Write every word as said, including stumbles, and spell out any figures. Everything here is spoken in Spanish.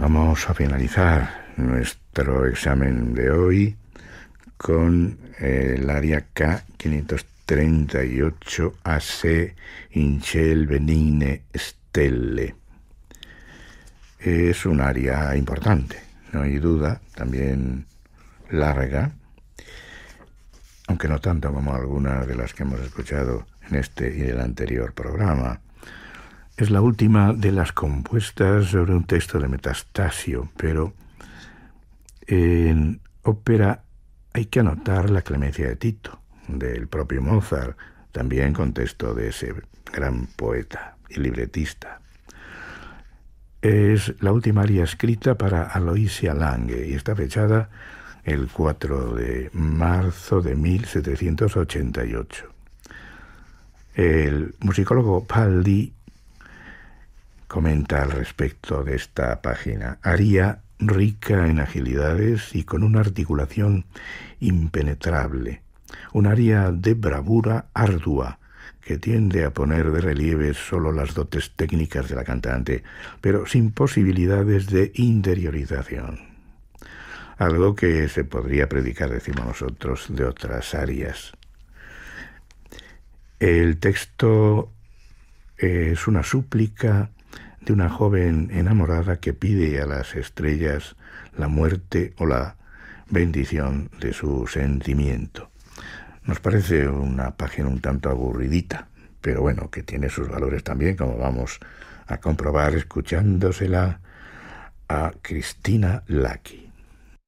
Vamos a finalizar nuestro examen de hoy con el aria K quinientos treinta y ocho A C in ciel benigne stelle. Es un aria importante, no hay duda, también larga, aunque no tanto como algunas de las que hemos escuchado en este y el anterior programa. Es la última de las compuestas sobre un texto de Metastasio, pero en ópera hay que anotar la Clemencia de Tito, del propio Mozart, también con texto de ese gran poeta y libretista. Es la última aria escrita para Aloysia Lange y está fechada el cuatro de marzo de mil setecientos ochenta y ocho. El musicólogo Paldi comenta al respecto de esta página: aria rica en agilidades y con una articulación impenetrable, un aria de bravura ardua que tiende a poner de relieve solo las dotes técnicas de la cantante, pero sin posibilidades de interiorización. Algo que se podría predicar, decimos nosotros, de otras arias. El texto es una súplica de una joven enamorada que pide a las estrellas la muerte o la bendición de su sentimiento. Nos parece una página un tanto aburridita, pero bueno, que tiene sus valores también, como vamos a comprobar escuchándosela a Christina Lucky.